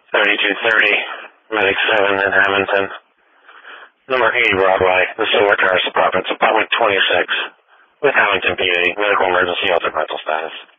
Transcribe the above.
3230, Medic 7 in Hamilton. Number 80 Broadway, the Silver Terrace Apartments, Apartment 26, with Hamilton PD, medical emergency, altered mental status.